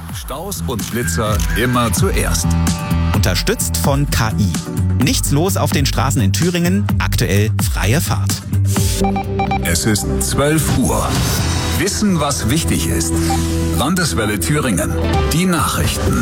Staus und Blitzer immer zuerst. Unterstützt von KI. Nichts los auf den Straßen in Thüringen, aktuell freie Fahrt. Es ist 12 Uhr. Wissen, was wichtig ist. Landeswelle Thüringen. Die Nachrichten.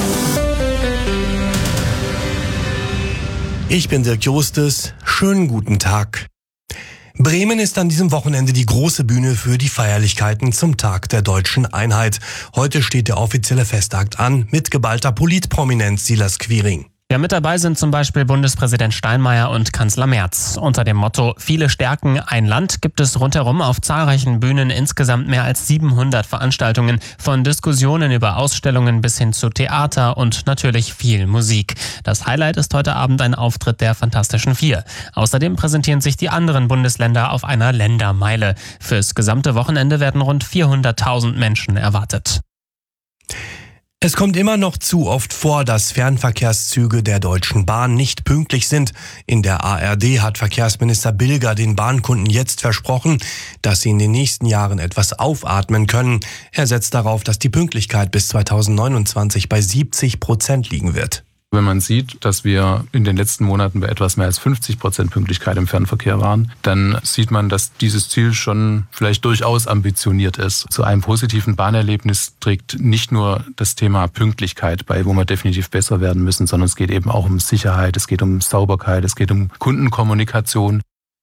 Ich bin Dirk Justus. Schönen guten Tag. Bremen ist an diesem Wochenende die große Bühne für die Feierlichkeiten zum Tag der Deutschen Einheit. Heute steht der offizielle Festakt an mit geballter Politprominenz, Silas Quiring. Ja, mit dabei sind zum Beispiel Bundespräsident Steinmeier und Kanzler Merz. Unter dem Motto "Viele stärken ein Land" gibt es rundherum auf zahlreichen Bühnen insgesamt mehr als 700 Veranstaltungen, von Diskussionen über Ausstellungen bis hin zu Theater und natürlich viel Musik. Das Highlight ist heute Abend ein Auftritt der Fantastischen Vier. Außerdem präsentieren sich die anderen Bundesländer auf einer Ländermeile. Fürs gesamte Wochenende werden rund 400.000 Menschen erwartet. Es kommt immer noch zu oft vor, dass Fernverkehrszüge der Deutschen Bahn nicht pünktlich sind. In der ARD hat Verkehrsminister Bilger den Bahnkunden jetzt versprochen, dass sie in den nächsten Jahren etwas aufatmen können. Er setzt darauf, dass die Pünktlichkeit bis 2029 bei 70% liegen wird. Wenn man sieht, dass wir in den letzten Monaten bei etwas mehr als 50% Pünktlichkeit im Fernverkehr waren, dann sieht man, dass dieses Ziel schon vielleicht durchaus ambitioniert ist. Zu einem positiven Bahnerlebnis trägt nicht nur das Thema Pünktlichkeit bei, wo wir definitiv besser werden müssen, sondern es geht eben auch um Sicherheit, es geht um Sauberkeit, es geht um Kundenkommunikation.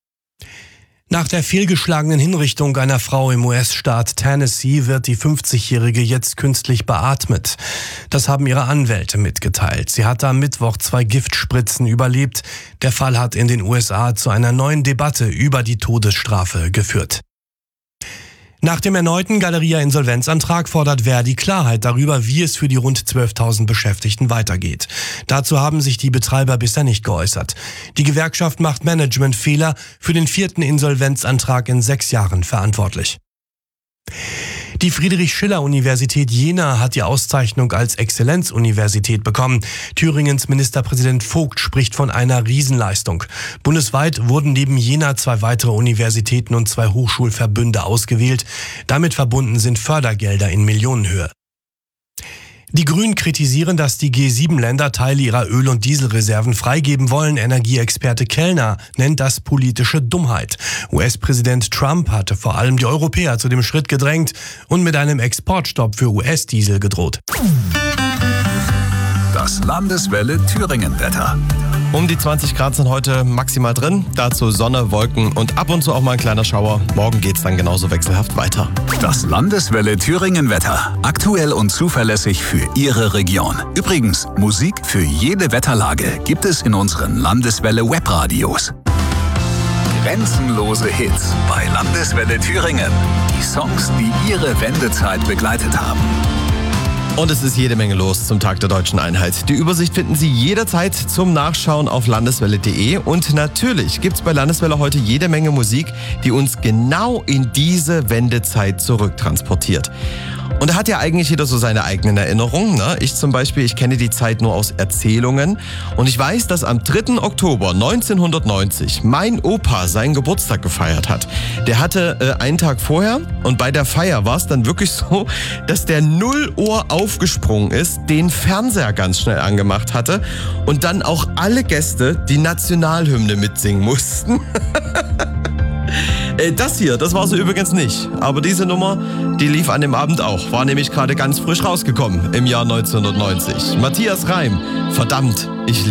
Nach der fehlgeschlagenen Hinrichtung einer Frau im US-Staat Tennessee wird die 50-Jährige jetzt künstlich beatmet. Das haben ihre Anwälte mitgeteilt. Sie hatte am Mittwoch 2 Giftspritzen überlebt. Der Fall hat in den USA zu einer neuen Debatte über die Todesstrafe geführt. Nach dem erneuten Galeria-Insolvenzantrag fordert Verdi Klarheit darüber, wie es für die rund 12.000 Beschäftigten weitergeht. Dazu haben sich die Betreiber bisher nicht geäußert. Die Gewerkschaft macht Managementfehler für den 4. Insolvenzantrag in 6 Jahren verantwortlich. Die Friedrich-Schiller-Universität Jena hat die Auszeichnung als Exzellenzuniversität bekommen. Thüringens Ministerpräsident Vogt spricht von einer Riesenleistung. Bundesweit wurden neben Jena 2 weitere Universitäten und 2 Hochschulverbünde ausgewählt. Damit verbunden sind Fördergelder in Millionenhöhe. Die Grünen kritisieren, dass die G7-Länder Teile ihrer Öl- und Dieselreserven freigeben wollen. Energieexperte Kellner nennt das politische Dummheit. US-Präsident Trump hatte vor allem die Europäer zu dem Schritt gedrängt und mit einem Exportstopp für US-Diesel gedroht. Das Landeswelle Thüringen-Wetter. Um die 20 Grad sind heute maximal drin. Dazu Sonne, Wolken und ab und zu auch mal ein kleiner Schauer. Morgen geht's dann genauso wechselhaft weiter. Das Landeswelle Thüringen-Wetter. Aktuell und zuverlässig für Ihre Region. Übrigens, Musik für jede Wetterlage gibt es in unseren Landeswelle Webradios. Grenzenlose Hits bei Landeswelle Thüringen. Die Songs, die Ihre Wendezeit begleitet haben. Und es ist jede Menge los zum Tag der Deutschen Einheit. Die Übersicht finden Sie jederzeit zum Nachschauen auf landeswelle.de. Und natürlich gibt's bei Landeswelle heute jede Menge Musik, die uns genau in diese Wendezeit zurücktransportiert. Und da hat ja eigentlich jeder so seine eigenen Erinnerungen. Ne? Ich zum Beispiel, ich kenne die Zeit nur aus Erzählungen. Und ich weiß, dass am 3. Oktober 1990 mein Opa seinen Geburtstag gefeiert hat. Der hatte einen Tag vorher und bei der Feier war es dann wirklich so, dass der 0 Uhr aufgesprungen ist, den Fernseher ganz schnell angemacht hatte und dann auch alle Gäste die Nationalhymne mitsingen mussten. Das hier, das war so übrigens nicht. Aber diese Nummer, die lief an dem Abend auch. War nämlich gerade ganz frisch rausgekommen im Jahr 1990. Matthias Reim, verdammt, ich liebe